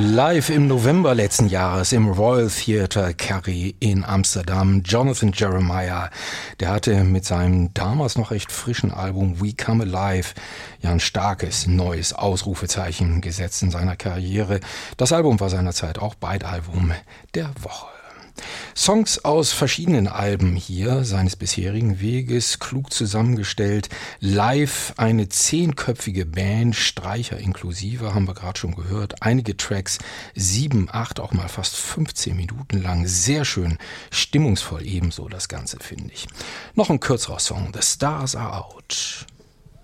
Live im November letzten Jahres im Royal Theatre Carré in Amsterdam. Jonathan Jeremiah, der hatte mit seinem damals noch recht frischen Album We Come Alive ja ein starkes neues Ausrufezeichen gesetzt in seiner Karriere. Das Album war seinerzeit auch Beitalbum der Woche. Songs aus verschiedenen Alben hier seines bisherigen Weges, klug zusammengestellt, live eine 10-köpfige Band, Streicher inklusive, haben wir gerade schon gehört, einige Tracks, 7, 8, auch mal fast 15 Minuten lang, sehr schön, stimmungsvoll ebenso das Ganze, finde ich. Noch ein kürzerer Song, The Stars Are Out.